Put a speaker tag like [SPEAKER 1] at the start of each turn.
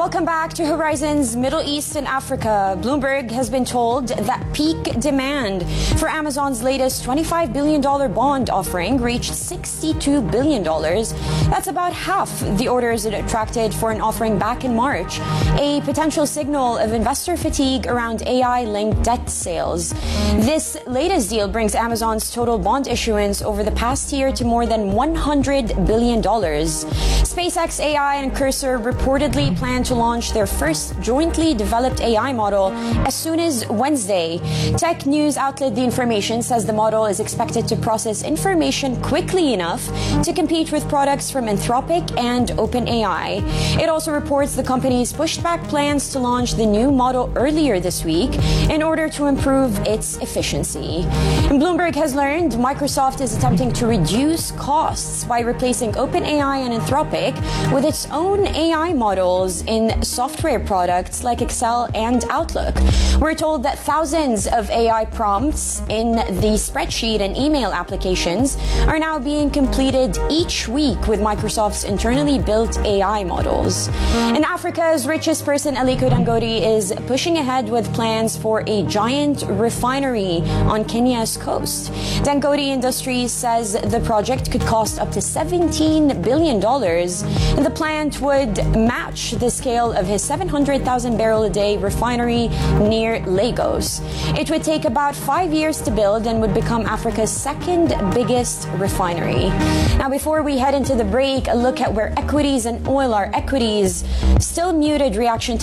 [SPEAKER 1] Welcome back to Horizons Middle East and Africa. Bloomberg has been told that peak demand for Amazon's latest $25 billion bond offering reached $62 billion. That's about half the orders it attracted for an offering back in March, a potential signal of investor fatigue around AI-linked debt sales. This latest deal brings Amazon's total bond issuance over the past year to more than $100 billion. SpaceX AI and Cursor reportedly plan to launch their first jointly developed AI model as soon as Wednesday. Tech news outlet The Information says the model is expected to process information quickly enough to compete with products from Anthropic and OpenAI. It also reports the company's pushed back plans to launch the new model earlier this week in order to improve its efficiency. And Bloomberg has learned Microsoft is attempting to reduce costs by replacing OpenAI and Anthropic with its own AI models in software products like Excel and Outlook. We're told that thousands of AI prompts in the spreadsheet and email applications are now being completed each week with Microsoft's internally built AI models. And Africa's richest person, Aliko Dangote, is pushing ahead with plans for a giant refinery on Kenya's coast. Dangote Industries says the project could cost up to $17 billion. And the plant would match the scale of his 700,000 barrel a day refinery near Lagos. It would take about 5 years to build and would become Africa's second biggest refinery. Now, before we head into the break, a look at where equities and oil are. Equities still muted reaction to